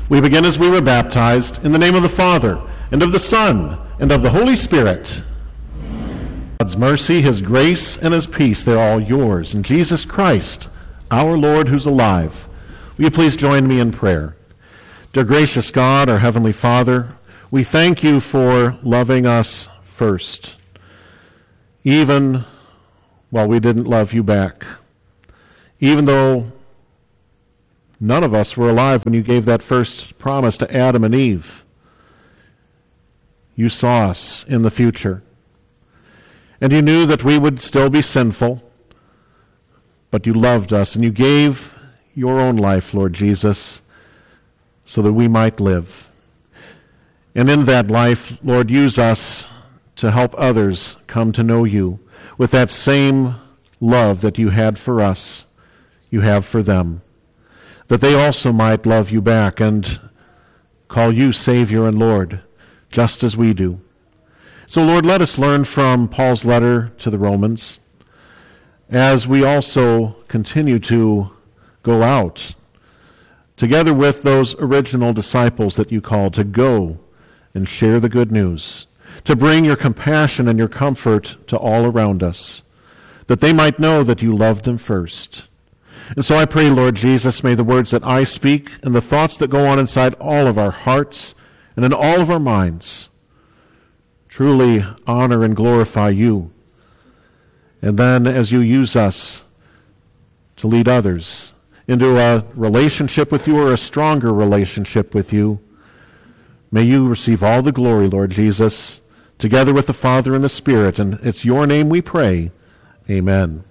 We begin as we were baptized, in the name of the Father, and of the Son, and of the Holy Spirit. God's mercy, his grace, and his peace, they're all yours. In Jesus Christ, our Lord, who's alive. Will you please join me in prayer? Dear gracious God, our Heavenly Father, we thank you for loving us first, even while we didn't love you back. Even though none of us were alive when you gave that first promise to Adam and Eve, you saw us in the future. And you knew that we would still be sinful, but you loved us, and you gave your own life, Lord Jesus, so that we might live. And in that life, Lord, use us to help others come to know you with that same love that you had for us, you have for them, that they also might love you back and call you Savior and Lord, just as we do. So, Lord, let us learn from Paul's letter to the Romans as we also continue to go out together with those original disciples that you called to go and share the good news, to bring your compassion and your comfort to all around us, that they might know that you loved them first. And so I pray, Lord Jesus, may the words that I speak and the thoughts that go on inside all of our hearts and in all of our minds truly honor and glorify you. And then as you use us to lead others into a relationship with you or a stronger relationship with you, may you receive all the glory, Lord Jesus, together with the Father and the Spirit. And it's your name we pray. Amen.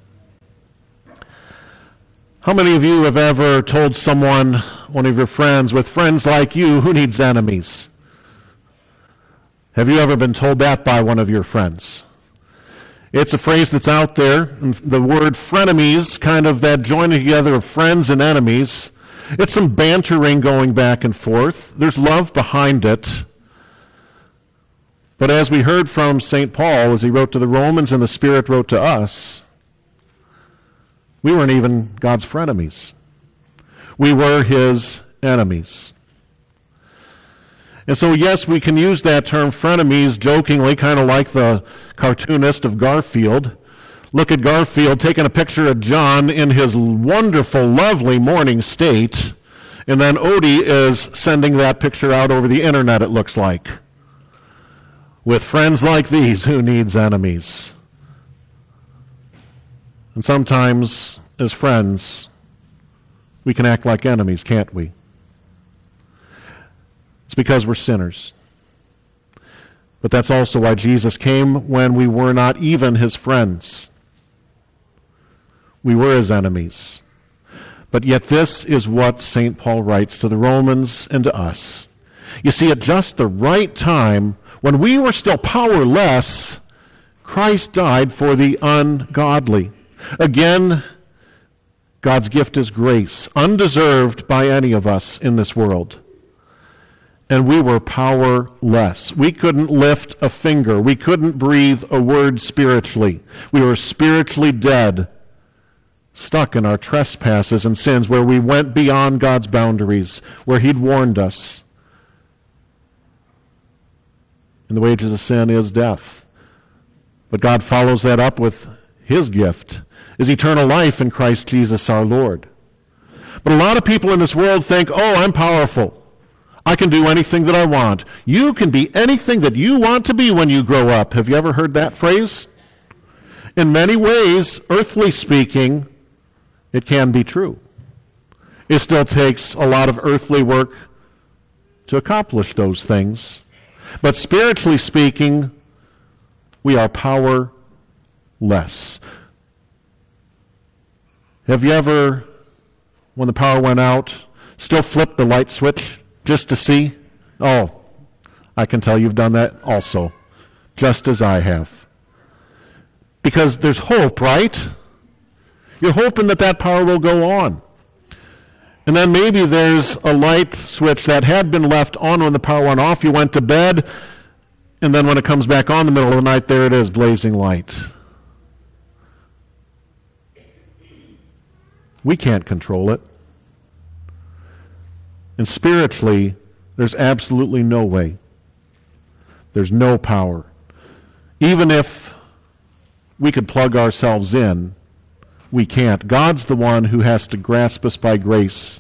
How many of you have ever told someone, one of your friends, with friends like you, who needs enemies? Have you ever been told that by one of your friends? It's a phrase that's out there, and the word frenemies, kind of that joining together of friends and enemies. It's some bantering going back and forth. There's love behind it. But as we heard from St. Paul, as he wrote to the Romans and the Spirit wrote to us, we weren't even God's frenemies. We were his enemies. And so, yes, we can use that term frenemies jokingly, kind of like the cartoonist of Garfield. Look at Garfield taking a picture of John in his wonderful, lovely morning state, and then Odie is sending that picture out over the internet, it looks like. With friends like these, who needs enemies? And sometimes, as friends, we can act like enemies, can't we? It's because we're sinners. But that's also why Jesus came when we were not even his friends. We were his enemies. But yet this is what St. Paul writes to the Romans and to us. You see, at just the right time, when we were still powerless, Christ died for the ungodly. Again, God's gift is grace, undeserved by any of us in this world. And we were powerless. We couldn't lift a finger. We couldn't breathe a word spiritually. We were spiritually dead, stuck in our trespasses and sins, where we went beyond God's boundaries, where he'd warned us. And the wages of sin is death. But God follows that up with his gift, is eternal life in Christ Jesus our Lord. But a lot of people in this world think, oh, I'm powerful. I can do anything that I want. You can be anything that you want to be when you grow up. Have you ever heard that phrase? In many ways, earthly speaking, it can be true. It still takes a lot of earthly work to accomplish those things. But spiritually speaking, we are powerless. Have you ever, when the power went out, still flipped the light switch just to see? Oh, I can tell you've done that also, just as I have. Because there's hope, right? You're hoping that that power will go on. And then maybe there's a light switch that had been left on when the power went off. You went to bed, and then when it comes back on in the middle of the night, there it is, blazing light. We can't control it. And spiritually, there's absolutely no way. There's no power. Even if we could plug ourselves in, we can't. God's the one who has to grasp us by grace,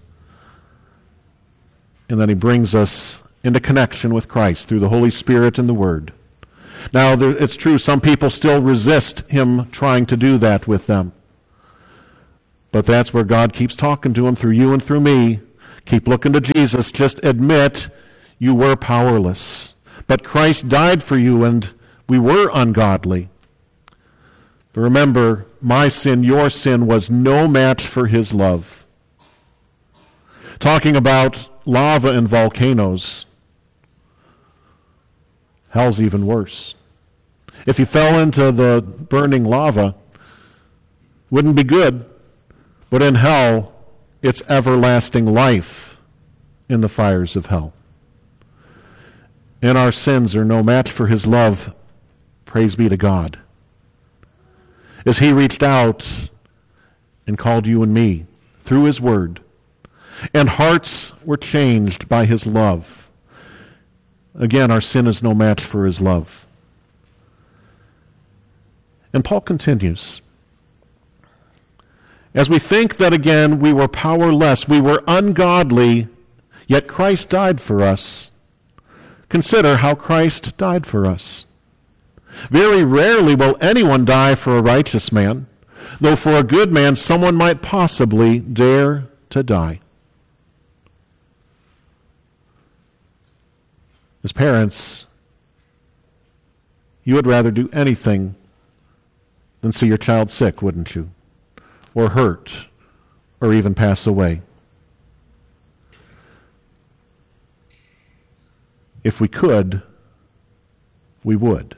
and then he brings us into connection with Christ through the Holy Spirit and the Word. Now, it's true, some people still resist him trying to do that with them. But that's where God keeps talking to them through you and through me. Keep looking to Jesus. Just admit you were powerless. But Christ died for you, and we were ungodly. But remember, my sin, your sin, was no match for his love. Talking about lava and volcanoes, hell's even worse. If you fell into the burning lava, wouldn't be good. But in hell, it's everlasting life in the fires of hell. And our sins are no match for his love. Praise be to God. As he reached out and called you and me through his word, and hearts were changed by his love. Again, our sin is no match for his love. And Paul continues. As we think that again we were powerless, we were ungodly, yet Christ died for us, consider how Christ died for us. Very rarely will anyone die for a righteous man, though for a good man someone might possibly dare to die. As parents, you would rather do anything than see your child sick, wouldn't you? Or hurt, or even pass away. If we could, we would.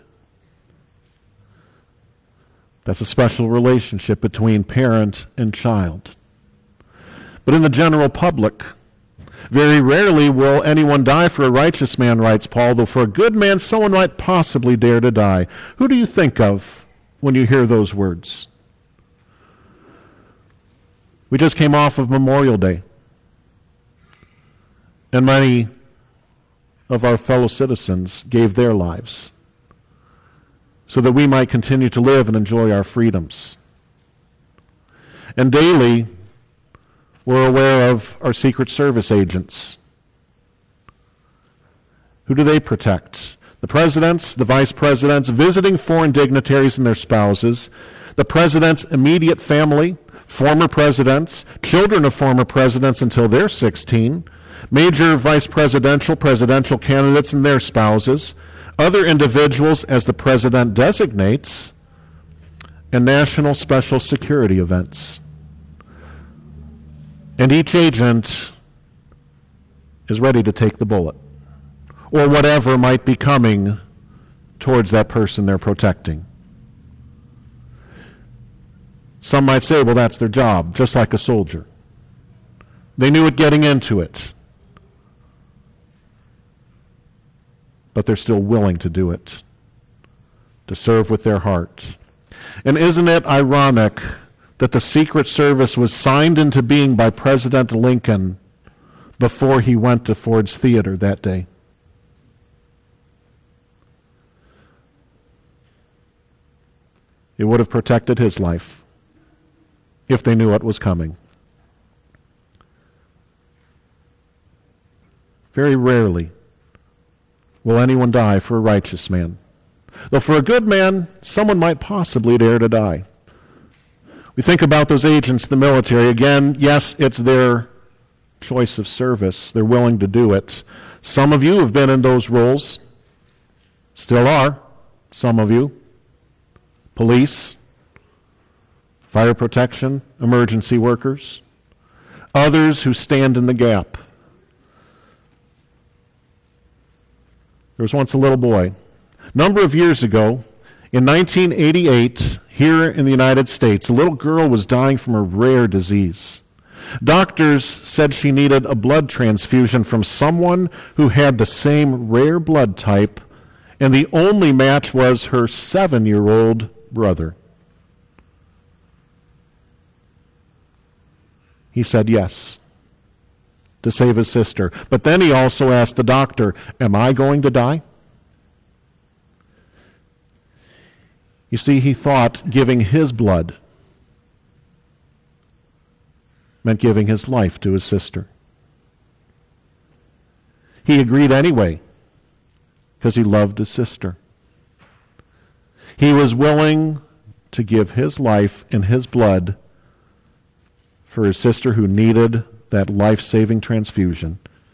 That's a special relationship between parent and child. But in the general public, very rarely will anyone die for a righteous man, writes Paul, though for a good man someone might possibly dare to die. Who do you think of when you hear those words? We just came off of Memorial Day, and many of our fellow citizens gave their lives so that we might continue to live and enjoy our freedoms. And daily, we're aware of our Secret Service agents. Who do they protect? The presidents, the vice presidents, visiting foreign dignitaries and their spouses, the president's immediate family, former presidents, children of former presidents until they're 16, major vice presidential candidates and their spouses, other individuals as the president designates, and national special security events. And each agent is ready to take the bullet, or whatever might be coming towards that person they're protecting. Some might say, well, that's their job, just like a soldier. They knew it getting into it, but they're still willing to do it, to serve with their heart. And isn't it ironic that the Secret Service was signed into being by President Lincoln before he went to Ford's Theater that day? It would have protected his life if they knew what was coming. Very rarely will anyone die for a righteous man, though for a good man, someone might possibly dare to die. We think about those agents, the military. Again, yes, it's their choice of service. They're willing to do it. Some of you have been in those roles, still are, some of you. Police, fire protection, emergency workers, others who stand in the gap. There was once a little boy. A number of years ago, in 1988, here in the United States, a little girl was dying from a rare disease. Doctors said she needed a blood transfusion from someone who had the same rare blood type, and the only match was her 7-year-old brother. He said yes. to save his sister. But then he also asked the doctor, am I going to die? You see, he thought giving his blood meant giving his life to his sister. He agreed anyway because he loved his sister. He was willing to give his life and his blood for his sister who needed that life-saving transfusion